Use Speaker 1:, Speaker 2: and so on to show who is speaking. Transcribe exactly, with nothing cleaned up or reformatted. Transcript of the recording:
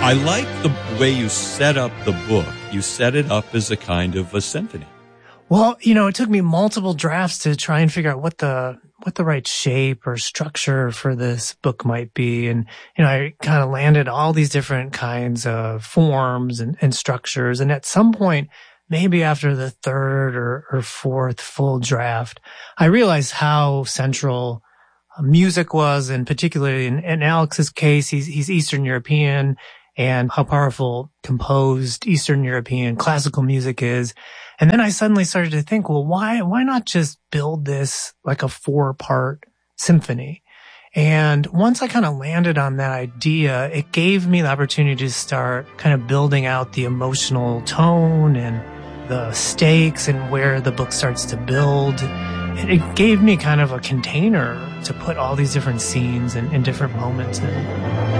Speaker 1: I like the way you set up the book. You set it up as a kind of a symphony.
Speaker 2: Well, you know, it took me multiple drafts to try and figure out what the what the right shape or structure for this book might be. And, you know, I kind of landed all these different kinds of forms and, and structures. And at some point, maybe after the third or, or fourth full draft, I realized how central music was, and particularly in, in Alex's case, he's, he's Eastern European, and how powerful composed Eastern European classical music is. And then I suddenly started to think, well, why, why not just build this like a four part symphony? And once I kind of landed on that idea, it gave me the opportunity to start kind of building out the emotional tone and the stakes and where the book starts to build. And it gave me kind of a container to put all these different scenes and, and different moments in.